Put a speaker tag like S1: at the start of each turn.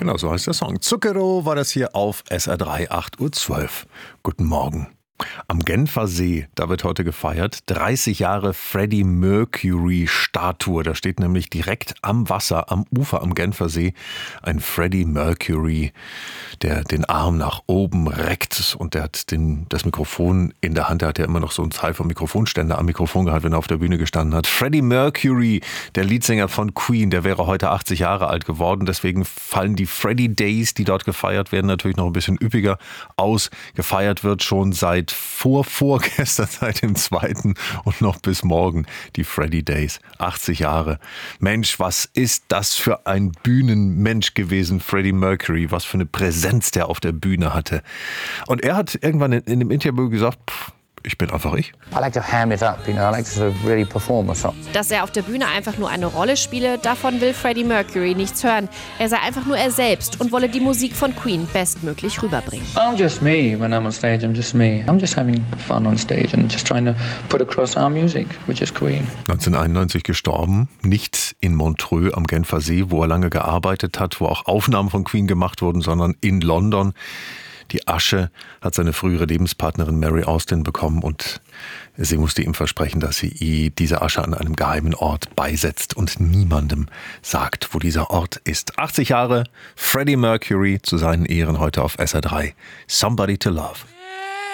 S1: Genau, so heißt der Song. Zucchero war das hier auf SR3, 8:12 Uhr. Guten Morgen. Am Genfer See, da wird heute gefeiert, 30 Jahre Freddie Mercury-Statue. Da steht nämlich direkt am Wasser, am Ufer am Genfer See, ein Freddie Mercury, der den Arm nach oben reckt und der hat das Mikrofon in der Hand. Der hat ja immer noch so einen Teil vom Mikrofonständer am Mikrofon gehabt, wenn er auf der Bühne gestanden hat. Freddie Mercury, der Leadsänger von Queen, der wäre heute 80 Jahre alt geworden. Deswegen fallen die Freddie Days, die dort gefeiert werden, natürlich noch ein bisschen üppiger aus. Gefeiert wird schon seit vorgestern, seit dem 2. und noch bis morgen die Freddie Days. 80 Jahre. Mensch, was ist das für ein Bühnenmensch gewesen, Freddie Mercury. Was für eine Präsenz der auf der Bühne hatte. Und er hat irgendwann in dem Interview gesagt, ich bin einfach ich.
S2: I like to ham it up, I like to sort of really perform or something.
S3: Dass er auf der Bühne einfach nur eine Rolle spiele, davon will Freddie Mercury nichts hören. Er sei einfach nur er selbst und wolle die Musik von Queen bestmöglich rüberbringen.
S4: I'm just me when I'm on stage, I'm just me. I'm just having fun on stage and just trying to put across our music, which is Queen.
S1: 1991 gestorben, nicht in Montreux am Genfer See, wo er lange gearbeitet hat, wo auch Aufnahmen von Queen gemacht wurden, sondern in London. Die Asche hat seine frühere Lebenspartnerin Mary Austin bekommen und sie musste ihm versprechen, dass sie diese Asche an einem geheimen Ort beisetzt und niemandem sagt, wo dieser Ort ist. 80 Jahre Freddie Mercury zu seinen Ehren heute auf SR3. Somebody to Love.